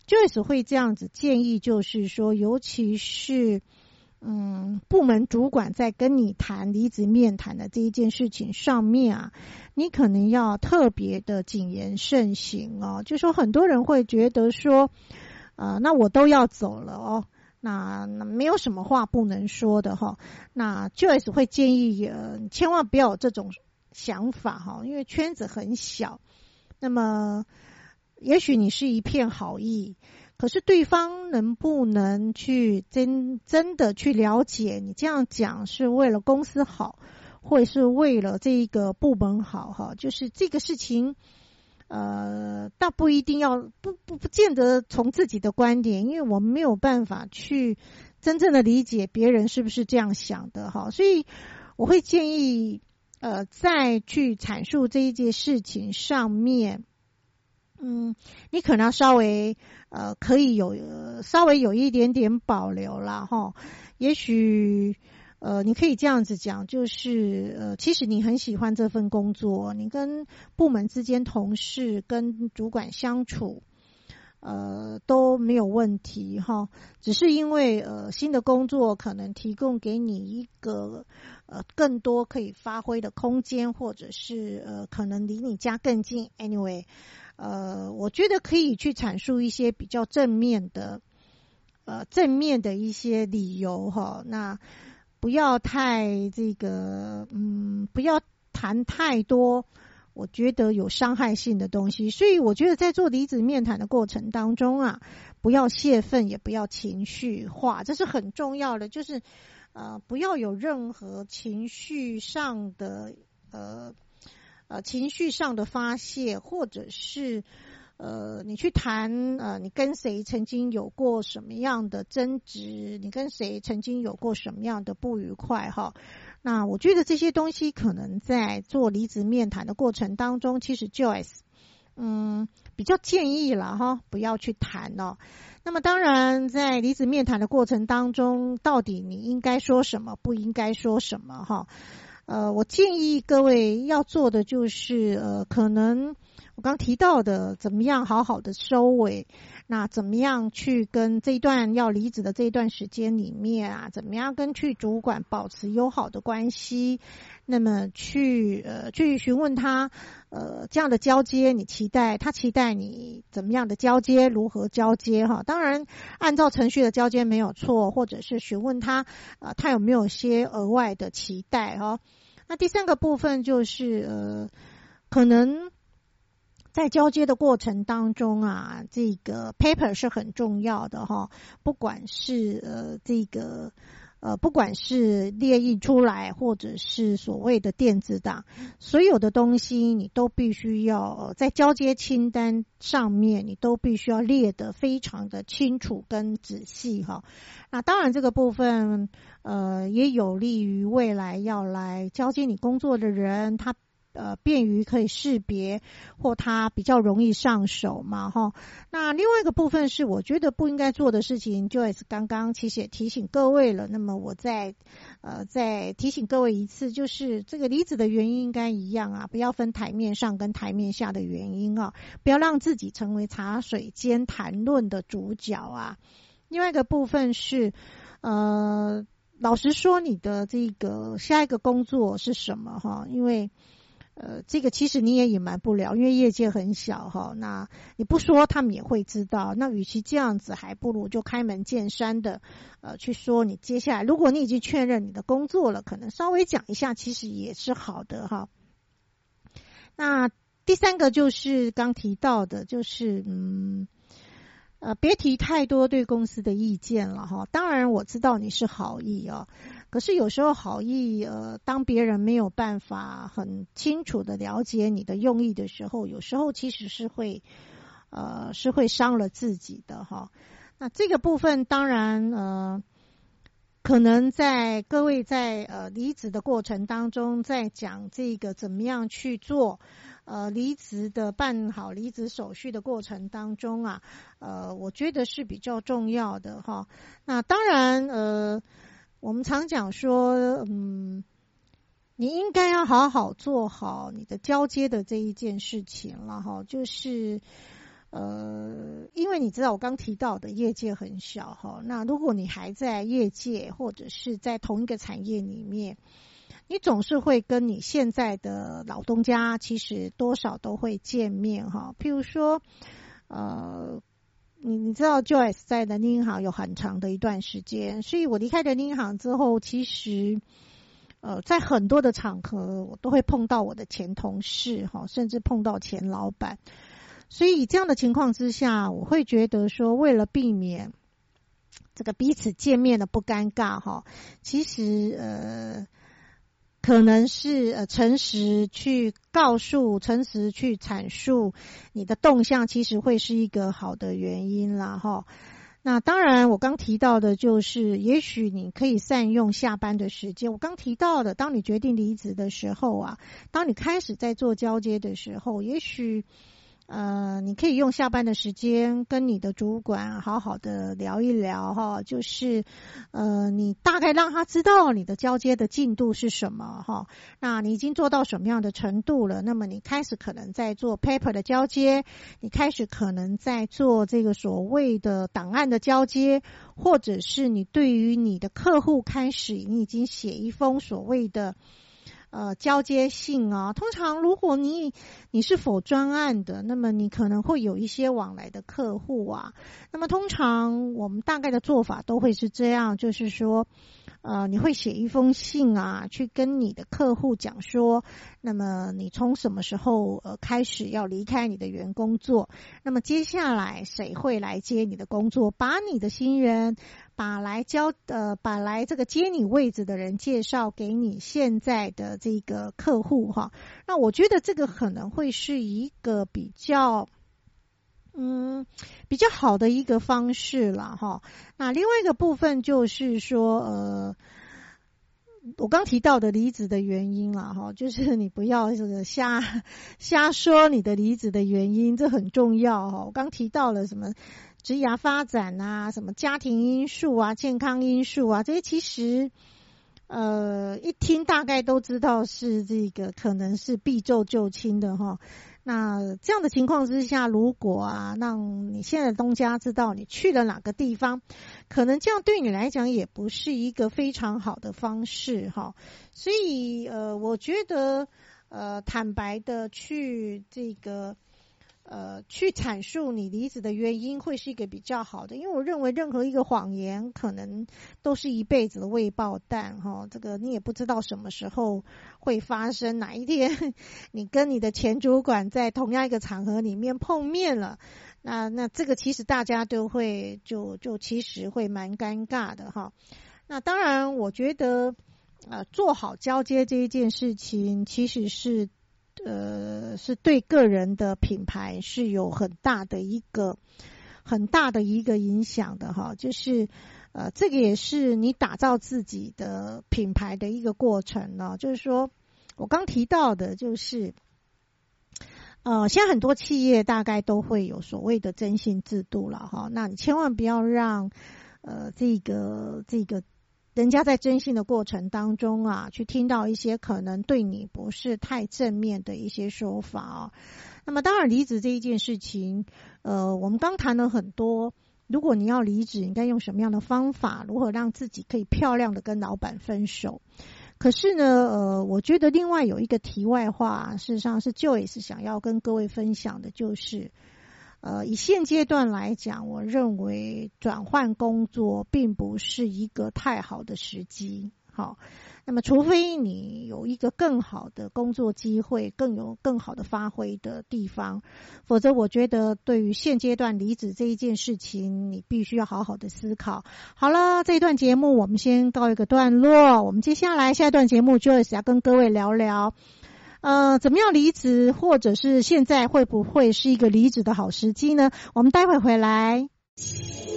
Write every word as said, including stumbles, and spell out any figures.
Joyce 会这样子建议，就是说，尤其是嗯，部门主管在跟你谈离职面谈的这一件事情上面啊，你可能要特别的谨言慎行哦。就说很多人会觉得说，呃，那我都要走了哦，那那没有什么话不能说的哈。那 Joyce 会建议，呃，千万不要有这种想法哈，因为圈子很小。那么，也许你是一片好意。可是对方能不能去真真的去了解你这样讲是为了公司好，或是为了这一个部门好哈？就是这个事情，呃，倒不一定要不不不见得从自己的观点，因为我们没有办法去真正的理解别人是不是这样想的哈。所以我会建议，呃，再去阐述这一件事情上面。嗯，你可能要稍微呃，可以有、呃、稍微有一点点保留啦齁。也许呃，你可以这样子讲，就是呃，其实你很喜欢这份工作，你跟部门之间、同事跟主管相处，呃，都没有问题齁。只是因为呃，新的工作可能提供给你一个呃更多可以发挥的空间，或者是呃，可能离你家更近。Anyway。呃，我觉得可以去阐述一些比较正面的，呃，正面的一些理由哈。那不要太这个，嗯，不要谈太多，我觉得有伤害性的东西。所以我觉得在做离职面谈的过程当中啊，不要泄愤，也不要情绪化，这是很重要的。就是呃，不要有任何情绪上的呃。呃，情绪上的发泄，或者是呃，你去谈呃，你跟谁曾经有过什么样的争执，你跟谁曾经有过什么样的不愉快哈。那我觉得这些东西可能在做离职面谈的过程当中，其实 Joyce 嗯比较建议啦哈，不要去谈哦。那么当然，在离职面谈的过程当中，到底你应该说什么，不应该说什么哈。呃，我建议各位要做的就是，呃，可能我刚提到的，怎么样好好的收尾，那怎么样去跟这一段要离职的这一段时间里面啊，怎么样跟去主管保持友好的关系，那么去呃去询问他，呃这样的交接你期待，他期待你怎么样的交接，如何交接哈？当然按照程序的交接没有错，或者是询问他，呃他有没有些额外的期待哈？那第三个部分就是呃，可能在交接的过程当中啊，这个 paper 是很重要的哈，不管是呃这个呃不管是列印出来，或者是所谓的电子档，所有的东西你都必须要在交接清单上面，你都必须要列得非常的清楚跟仔细哈。那当然这个部分呃也有利于未来要来交接你工作的人，他呃便于可以识别，或他比较容易上手嘛齁。那另外一个部分是我觉得不应该做的事情， Joyce 刚刚其实也提醒各位了，那么我再呃再提醒各位一次，就是这个离职的原因应该一样啊，不要分台面上跟台面下的原因啊，不要让自己成为茶水间谈论的主角啊。另外一个部分是呃老实说你的这个下一个工作是什么哈，因为呃，这个其实你也隐瞒不了，因为业界很小哈，那你不说他们也会知道。那与其这样子，还不如就开门见山的呃去说你接下来，如果你已经确认你的工作了，可能稍微讲一下，其实也是好的哈。那第三个就是刚提到的，就是嗯。呃，别提太多对公司的意见了哈。当然我知道你是好意哦，可是有时候好意，呃，当别人没有办法很清楚的了解你的用意的时候，有时候其实是会，呃，是会伤了自己的哈。那这个部分当然，呃，可能在各位在呃离职的过程当中，在讲这个怎么样去做。呃，离职的办好离职手续的过程当中啊，呃，我觉得是比较重要的哈。那当然，呃，我们常讲说，嗯，你应该要好好做好你的交接的这一件事情了哈，就是。呃，因为为你知道我刚提到的业界很小哈，那如果你还在业界或者是在同一个产业里面，你总是会跟你现在的老东家其实多少都会见面哈。譬如说呃你你知道 Joyce 在人力银行有很长的一段时间，所以我离开人力银行之后，其实呃在很多的场合我都会碰到我的前同事哈，甚至碰到前老板。所以这样的情况之下，我会觉得说，为了避免这个彼此见面的不尴尬哈，其实呃可能是呃诚实去告诉，诚实去阐述你的动向，其实会是一个好的原因啦齁。那当然我刚提到的就是也许你可以善用下班的时间，我刚提到的当你决定离职的时候啊，当你开始在做交接的时候，也许呃，你可以用下班的时间跟你的主管好好的聊一聊哈，就是呃，你大概让他知道你的交接的进度是什么哈，那你已经做到什么样的程度了？那么你开始可能在做 paper 的交接，你开始可能在做这个所谓的档案的交接，或者是你对于你的客户开始，你已经写一封所谓的呃，交接信啊，通常如果你你是否专案的，那么你可能会有一些往来的客户啊。那么通常我们大概的做法都会是这样，就是说，呃，你会写一封信啊，去跟你的客户讲说，那么你从什么时候呃开始要离开你的原工作，那么接下来谁会来接你的工作，把你的新人。把来交呃把来这个接你位置的人介绍给你现在的这个客户哈，那我觉得这个可能会是一个比较嗯比较好的一个方式啦哈。那另外一个部分就是说呃我刚提到的离职的原因啦哈，就是你不要这个瞎瞎说你的离职的原因，这很重要哈。我刚提到了什么职涯发展啊，什么家庭因素啊，健康因素啊，这些其实呃一听大概都知道是这个可能是避重就轻的哈。那这样的情况之下，如果啊让你现在的东家知道你去了哪个地方，可能这样对你来讲也不是一个非常好的方式哈。所以呃我觉得呃坦白的去这个呃，去阐述你离职的原因会是一个比较好的，因为我认为任何一个谎言可能都是一辈子的未爆弹哈，这个你也不知道什么时候会发生，哪一天你跟你的前主管在同样一个场合里面碰面了，那那这个其实大家都会就就其实会蛮尴尬的哈。那当然，我觉得呃做好交接这一件事情，其实是。呃，是对个人的品牌是有很大的一个很大的一个影响的哈，就是呃，这个也是你打造自己的品牌的一个过程呢。就是说我刚提到的，就是呃，现在很多企业大概都会有所谓的征信制度了哈，那你千万不要让呃这个这个。人家在征信的过程当中啊，去听到一些可能对你不是太正面的一些说法哦。那么当然离职这一件事情，呃，我们刚谈了很多，如果你要离职，应该用什么样的方法，如何让自己可以漂亮的跟老板分手。可是呢，呃，我觉得另外有一个题外话，事实上是 Joyce 想要跟各位分享的，就是呃，以现阶段来讲，我认为转换工作并不是一个太好的时机。好，那么除非你有一个更好的工作机会，更有更好的发挥的地方，否则我觉得对于现阶段离职这一件事情，你必须要好好的思考。好了，这一段节目我们先告一个段落，我们接下来下一段节目 Joyce 要跟各位聊聊呃，怎么样离职，或者是现在会不会是一个离职的好时机呢？我们待会回来。